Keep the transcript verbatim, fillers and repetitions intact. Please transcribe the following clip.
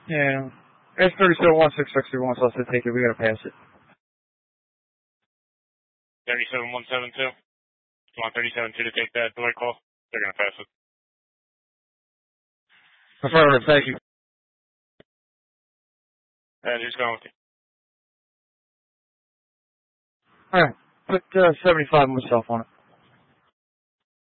Yeah. It's thirty-seven one six six one, so I said take it. We gotta pass it. thirty-seven one seven two. You want thirty-seven two to take that delay call? They're gonna pass it. Affirmative, thank you. And who's going with you? Alright. Put uh, seventy-five myself on it.